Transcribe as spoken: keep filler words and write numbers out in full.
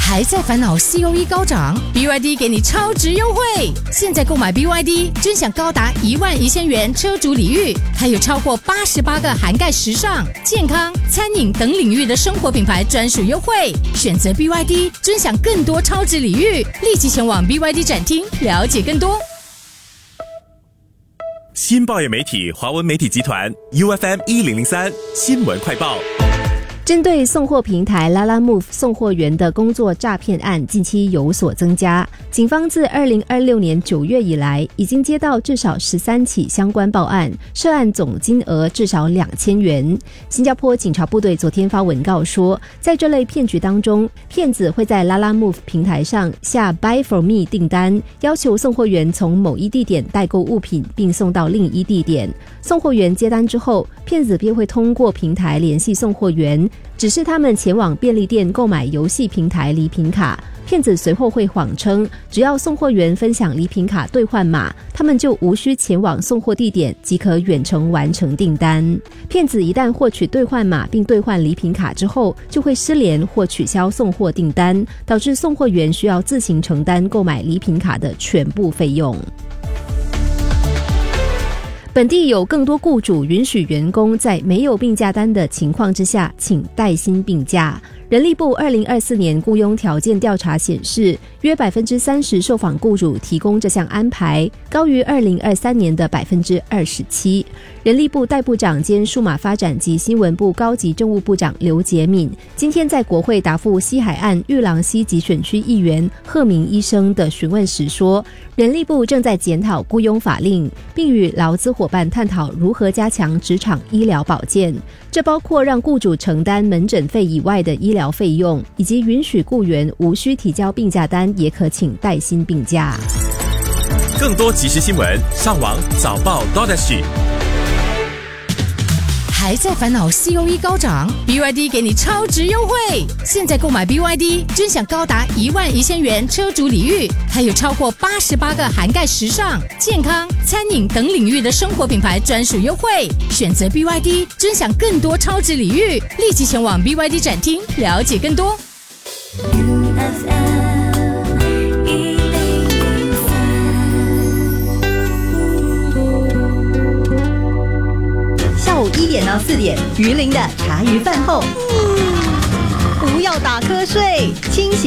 还在烦恼 C O E 高涨 ？B Y D 给你超值优惠！现在购买 B Y D， 尊享高达一万一千元车主礼遇，还有超过八十八个涵盖时尚、健康、餐饮等领域的生活品牌专属优惠。选择 B Y D， 尊享更多超值礼遇，立即前往 B Y D 展厅了解更多。 新报业媒体华文媒体集团 U F M 一零零三新闻快报。 针对送货平台 Lalamove 送货员的工作诈骗案近期有所增加，警方自二零二六年九月以来，已经接到至少十三起相关报案，涉案总金额至少两千元。新加坡警察部队昨天发文告说，在这类骗局当中，骗子会在 Lalamove 平台上下 Buy for me 订单，要求送货员从某一地点代购物品并送到另一地点。送货员接单之后，骗子便会通过平台联系送货员，指示他们前往便利店购买游戏平台礼品卡。骗子随后会谎称，只要送货员分享礼品卡兑换码，他们就无需前往送货地点即可远程完成订单。骗子一旦获取兑换码并兑换礼品卡之后，就会失联或取消送货订单，导致送货员需要自行承担购买礼品卡的全部费用。本地有更多雇主允许员工在没有病假单的情况之下请带薪病假。人力部二零二四年雇佣条件调查显示，约 百分之三十 受访雇主提供这项安排，高于二零二三年的 百分之二十七。人力部代部长兼数码发展及新闻部高级政务部长刘洁敏今天在国会答复西海岸玉郎西集选区议员贺明医生的询问时说，人力部正在检讨雇佣法令，并与劳资伙伴探讨如何加强职场医疗保健，这包括让雇主承担门诊费以外的医疗费用，以及允许雇员无需提交病假单也可请带薪病假。 更多即时新闻，上网早报 .sg。 还在烦恼 C O E 高涨 ？B Y D 给你超值优惠！现在购买 B Y D， 尊享高达一万一千元车主礼遇，还有超过八十八个涵盖时尚、健康、餐饮等领域的生活品牌专属优惠。选择 B Y D， 尊享更多超值礼遇，立即前往 B Y D 展厅了解更多。 下午一点到四点，鱼鳞的茶余饭后，不要打瞌睡，清醒。